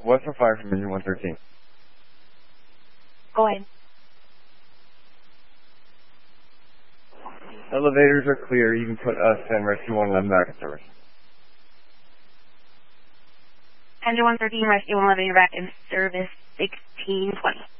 What's for fire from engine 113? Go ahead. Elevators are clear. You can put us and Rescue 111 back in service. Engine 113, Rescue 111, you're back in service 1620.